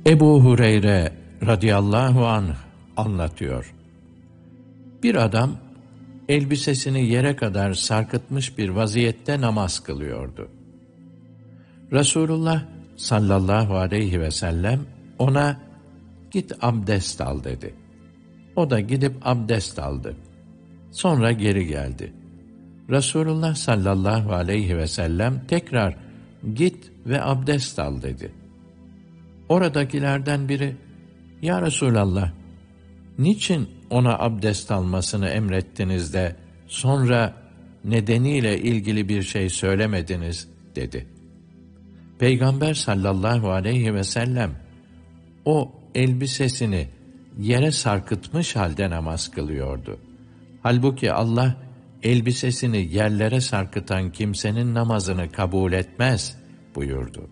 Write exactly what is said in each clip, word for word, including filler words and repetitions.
Ebu Hureyre radıyallahu anh anlatıyor. Bir adam elbisesini yere kadar sarkıtmış bir vaziyette namaz kılıyordu. Resulullah sallallahu aleyhi ve sellem ona "Git abdest al" dedi. O da gidip abdest aldı. Sonra geri geldi. Resulullah sallallahu aleyhi ve sellem tekrar "Git ve abdest al" dedi. Oradakilerden biri, "Ya Resulallah, niçin ona abdest almasını emrettiniz de sonra nedeniyle ilgili bir şey söylemediniz?" dedi. Peygamber sallallahu aleyhi ve sellem o elbisesini yere sarkıtmış halde namaz kılıyordu. Halbuki Allah elbisesini yerlere sarkıtan kimsenin namazını kabul etmez buyurdu.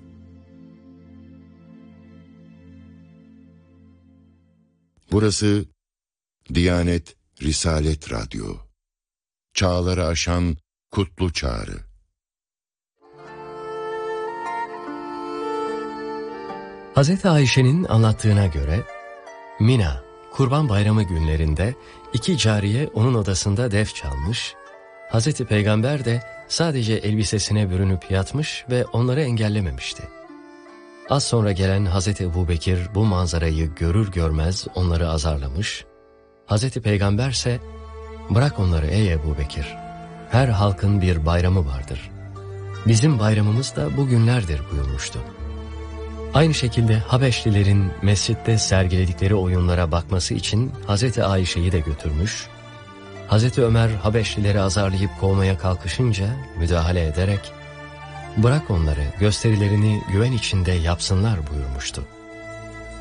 Burası Diyanet Risalet Radyo. Çağları aşan kutlu çağrı. Hazreti Ayşe'nin anlattığına göre, Mina, Kurban Bayramı günlerinde iki cariye onun odasında def çalmış, Hazreti Peygamber de sadece elbisesine bürünüp yatmış ve onları engellememişti. Az sonra gelen Hazreti Ebubekir bu manzarayı görür görmez onları azarlamış, Hazreti Peygamber ise "Bırak onları ey Ebubekir, her halkın bir bayramı vardır. Bizim bayramımız da bu günlerdir" buyurmuştu. Aynı şekilde Habeşlilerin mescitte sergiledikleri oyunlara bakması için Hazreti Ayşe'yi de götürmüş, Hazreti Ömer Habeşlileri azarlayıp kovmaya kalkışınca müdahale ederek "Bırak onları, gösterilerini güven içinde yapsınlar" buyurmuştu.